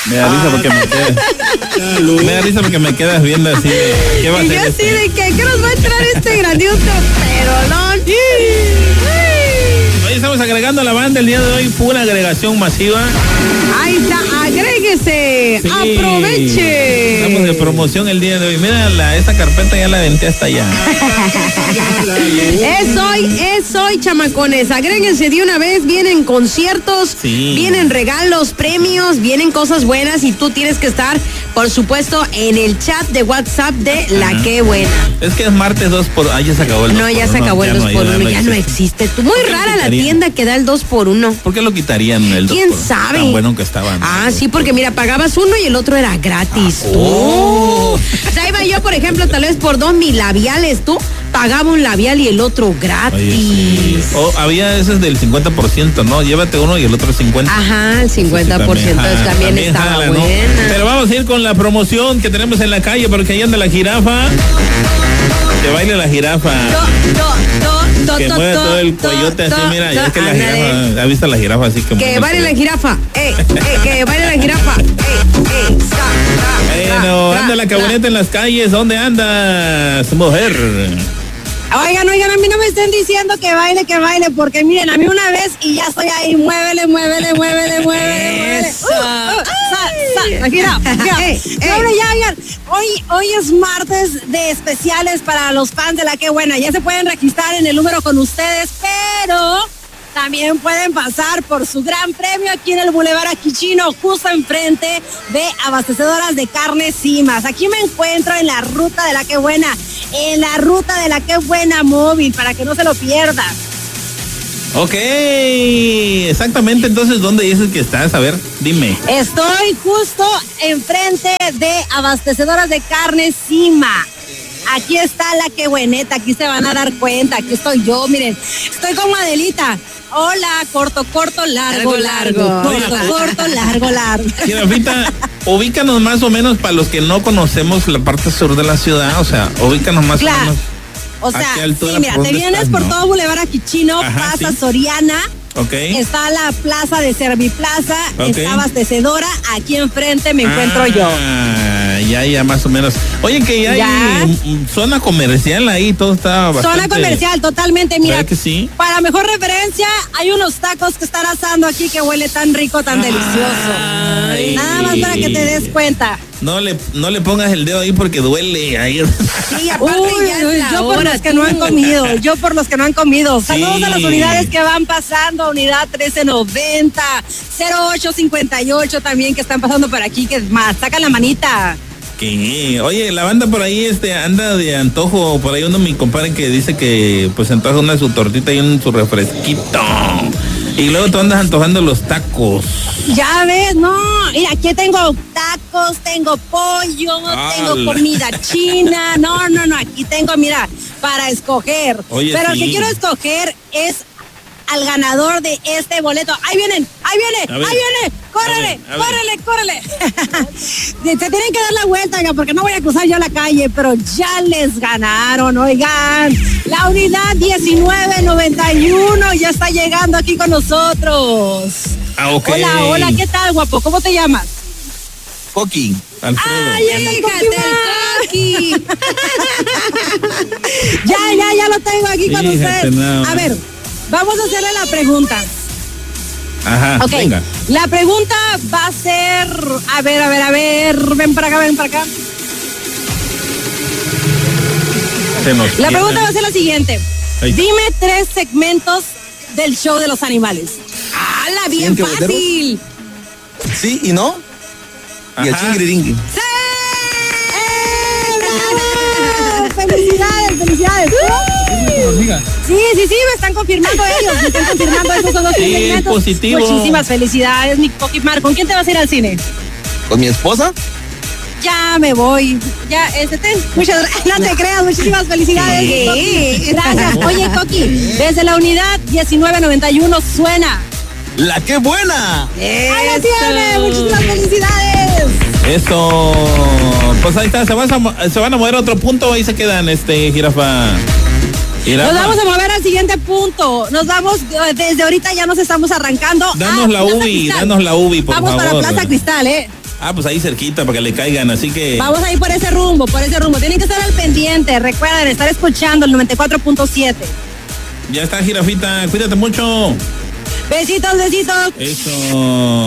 Me da risa porque me quedas viendo así. ¿Qué va a Y hacer yo así de que nos va a entrar este grandioso perolón. Hoy estamos agregando a la banda el día de hoy, pura agregación masiva. Ahí está, agréguese, Sí. aproveche. Estamos de promoción el día de hoy. Mira, esa carpeta ya la aventé hasta allá. Es hoy, chamacones. Agréguense de una vez. Vienen conciertos, Sí. vienen regalos, premios, vienen cosas buenas y tú tienes que estar, por supuesto, en el chat de WhatsApp de La Qué Buena. Es que es martes 2x1. Ah, ya se acabó el 2x1. No, ya se acabó el 2x1, ya no existe. Muy rara la tienda que da el 2x1. ¿Por qué lo quitarían el 2x1? ¿Quién sabe? Tan bueno que estaban. Ah, sí, porque mira, pagabas uno y el otro era gratis. Oh. O sea, iba yo, por ejemplo, tal vez por 2 mil labiales, tú pagaba un labial y el otro gratis. Oye, sí. Había ese del 50%, ¿no? Llévate uno y el otro 50%. Ajá, el 50% también estaba jala, ¿no? buena. Pero vamos a ir con la promoción que tenemos en la calle, porque ahí anda la jirafa. Que baile la jirafa. Que mueve todo el cuellote así, mira. Es que la jirafa, ¿ha visto la jirafa así que Que baile la jirafa. Que baile la jirafa. Bueno, anda la caboneta en las calles. ¿Dónde andas, mujer? Oigan, a mí no me estén diciendo que baile, porque miren, a mí una vez y ya estoy ahí, muévele. Gira. Hombre, ya, oigan, hoy es martes de especiales para los fans de La Qué Buena. Ya se pueden registrar en el número con ustedes, pero también pueden pasar por su gran premio aquí en el Boulevard Aquichino, justo enfrente de Abastecedoras de Carnes Cimas. Aquí me encuentro en la ruta de La Qué Buena, móvil, para que no se lo pierdan. Ok, exactamente. Entonces, ¿dónde dices que estás? A ver, dime. Estoy justo enfrente de Abastecedoras de Carnes Cima. Aquí está La Qué Bueneta, aquí se van a dar cuenta, aquí estoy yo, miren, estoy como Adelita. Hola, corto, largo. Corto, largo. Jirafita, ubícanos más o menos para los que no conocemos la parte sur de la ciudad, o sea, ubícanos más o menos. O sea, sí, mira, te vienes por todo Boulevard Aquichino, pasas Soriana. Okay. Está la plaza de Serviplaza, Okay. está Abastecedora, aquí enfrente me encuentro yo. Ya, más o menos. Oye, que ya hay zona comercial ahí, todo está bastante... Zona comercial, totalmente, mira. ¿Verdad que sí? Para mejor referencia, hay unos tacos que están asando aquí que huele tan rico, tan delicioso. Ay. Nada más para que te des cuenta. No le pongas el dedo ahí porque duele. Ahí. Sí, aparte yo por los que no han comido. Saludos a las unidades que van pasando, unidad 1390, 0858 también que están pasando por aquí, que más, sacan la manita. ¿Qué? Oye, la banda por ahí anda de antojo. Por ahí uno mi compadre que dice que pues antoja una de su tortita y su refresquito. Y luego tú andas antojando los tacos. Ya ves, no, mira, aquí tengo tacos, tengo pollo, tengo comida china, no, aquí tengo, mira, para escoger. Oye, pero sí. el que quiero escoger es al ganador de este boleto. Ahí viene, córrele. Se tienen que dar la vuelta, oiga, porque no voy a cruzar yo la calle, pero ya les ganaron, oigan. La unidad 1991 ya está llegando aquí con nosotros. Ok. Hola, ¿qué tal, guapo? ¿Cómo te llamas? Coqui, Alfredo. ¡Ay, el Coqui! Ya lo tengo aquí con ustedes. No. A ver, vamos a hacerle la pregunta. Ajá, Ok, venga. la pregunta va a ser, a ver, ven para acá. La pregunta va a ser la siguiente. Ay. Dime 3 segmentos del show de los animales. ¡Hala, bien fácil! Sí y no. Ajá. Y el chingriringui. ¡Sí! ¡Felicidades! Sí, me están confirmando ellos, esos son los 3 segmentos. Positivo. Muchísimas felicidades, mi Poquimar. ¿Con quién te vas a ir al cine? Con mi esposa. Ya me voy. Ya, muchas gracias. No te creas, muchísimas felicidades. Sí. Gracias. Oye, Coqui, desde la unidad 1991 suena ¡La Qué Buena! ¡ahí la tiene! ¡Muchísimas felicidades! Eso. Pues ahí está, se van a mover a otro punto, ahí se quedan, jirafa. Nos vamos a mover al siguiente punto. Nos vamos, desde ahorita ya nos estamos arrancando. Danos la UBI, por vamos favor. para Plaza Cristal, Ah, pues ahí cerquita para que le caigan, así que... Vamos a ir por ese rumbo. Tienen que estar al pendiente. Recuerden, estar escuchando el 94.7. Ya está, jirafita, cuídate mucho. Besitos. Eso.